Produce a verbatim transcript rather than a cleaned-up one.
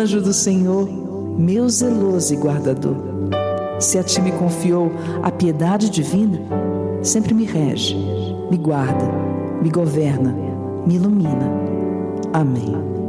anjo do Senhor, meu zeloso e guardador. Se a ti me confiou a piedade divina, sempre me rege, me guarda, me governa, me ilumina. Amém.